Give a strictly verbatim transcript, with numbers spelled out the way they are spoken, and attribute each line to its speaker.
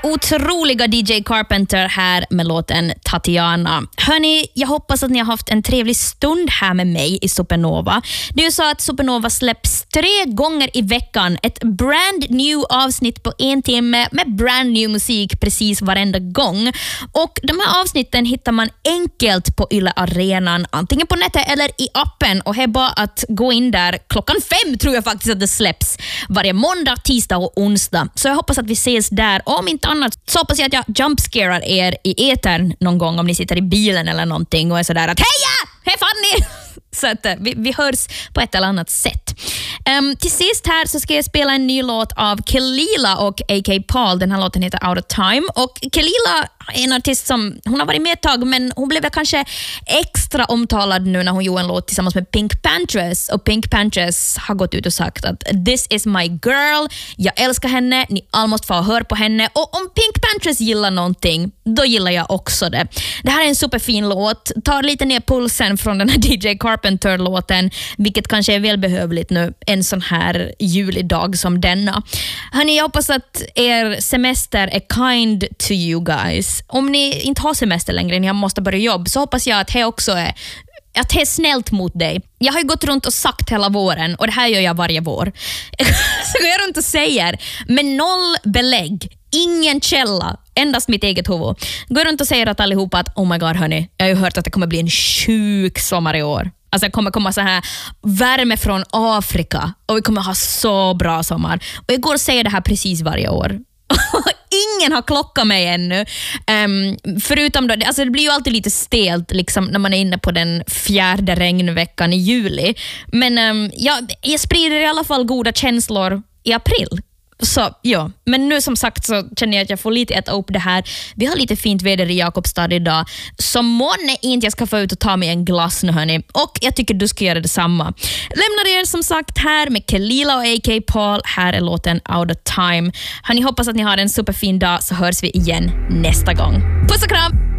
Speaker 1: Otroliga D J Carpenter här med låten Tatiana. Hörni, jag hoppas att ni har haft en trevlig stund här med mig i Supernova. Det är ju så att Supernova släpps tre gånger i veckan. Ett brand new avsnitt på en timme med brand new musik precis varenda gång. Och de här avsnitten hittar man enkelt på Yle Arenan, antingen på nätet eller i appen. Och det är bara att gå in där klockan fem, tror jag faktiskt att det släpps. Varje måndag, tisdag och onsdag. Så jag hoppas att vi ses där. Och om inte annat så hoppas jag att jag jumpscarar er i etern någon gång om ni sitter i bilen eller någonting och är sådär att heja! Hej Fanny! Så att vi, vi hörs på ett eller annat sätt. Um, till sist här så ska jag spela en ny låt av Kelila och A K Paul. Den här låten heter Out of Time. Och Kelila är en artist som, hon har varit med ett tag, men hon blev kanske extra omtalad nu när hon gjorde en låt tillsammans med Pink Panthers. Och Pink Panthers har gått ut och sagt att this is my girl, jag älskar henne, ni alla måste få höra på henne. Och om Pink Panthers gillar någonting, då gillar jag också det. Det här är en superfin låt, tar lite ner pulsen från den här D J Carpenter-låten, vilket kanske är välbehövligt nu en sån här julig dag som denna. Hörni, jag hoppas att er semester är kind to you guys. Om ni inte har semester längre, ni måste börja jobb, så hoppas jag att det också är att det är snällt mot dig. Jag har ju gått runt och sagt hela våren, och det här gör jag varje vår. Så går jag runt och säger med noll belägg, ingen källa, endast mitt eget huvud. Går runt och säger att allihopa att oh my god hörni, jag har ju hört att det kommer bli en sjuk sommar i år. Alltså det kommer komma så här värme från Afrika och vi kommer ha så bra sommar. Och jag går och säger det här precis varje år. Ingen har klockat mig ännu. Um, förutom då, alltså det blir ju alltid lite stelt liksom, när man är inne på den fjärde regnveckan i juli. Men um, jag, jag sprider i alla fall goda känslor i april. Så ja, men nu som sagt så känner jag att jag får lite äta upp det här. Vi har lite fint väder i Jakobstad idag, så månne inte jag ska få ut och ta mig en glass nu hörni. Och jag tycker du ska göra detsamma. Lämnar er som sagt här med Kelila och A K Paul. Här är låten Out of Time. Hörni, hoppas att ni har en superfin dag, så hörs vi igen nästa gång. Puss och kram!